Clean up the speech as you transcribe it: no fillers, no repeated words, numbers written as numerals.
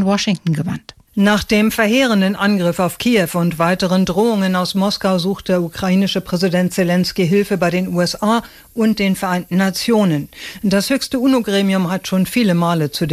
Washington gewandt. Nach dem verheerenden Angriff auf Kiew und weiteren Drohungen aus Moskau sucht der ukrainische Präsident Zelensky Hilfe bei den USA und den Vereinten Nationen. Das höchste UNO-Gremium hat schon viele Male zu